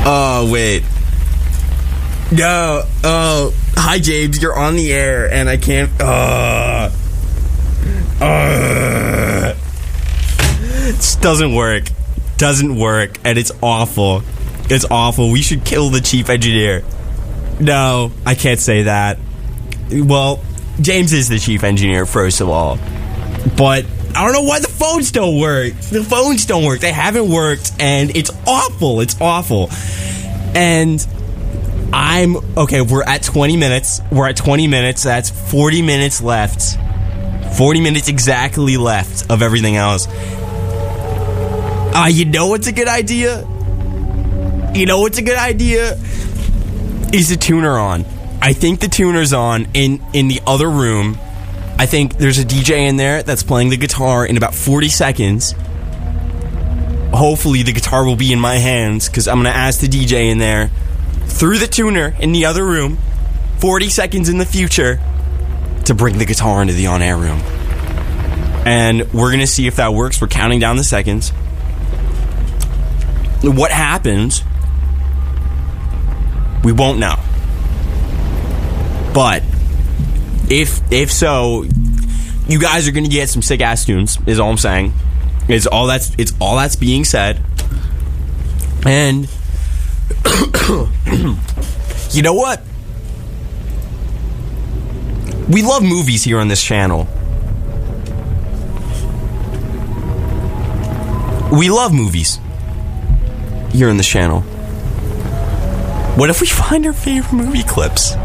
Oh, wait. No. Oh, hi, James. You're on the air, and I can't... This doesn't work. Doesn't work, and it's awful. It's awful. We should kill the chief engineer. No, I can't say that. Well, James is the chief engineer, first of all. But I don't know why the phones don't work. The phones don't work. They haven't worked, and it's awful. It's awful. And we're at 20 minutes. We're at 20 minutes. That's 40 minutes left. 40 minutes exactly left of everything else. You know what's a good idea? You know what's a good idea? Is the tuner on? I think the tuner's on in the other room. I think there's a DJ in there that's playing the guitar in about 40 seconds. Hopefully the guitar will be in my hands, because I'm going to ask the DJ in there, through the tuner in the other room, 40 seconds in the future, to bring the guitar into the on-air room. And we're going to see if that works. We're counting down the seconds. What happens, we won't know. But if so, you guys are going to get some sick ass tunes, is all I'm saying. It's all that's being said. And you know what? We love movies here on this channel. We love movies here on this channel. What if we find our favorite movie clips?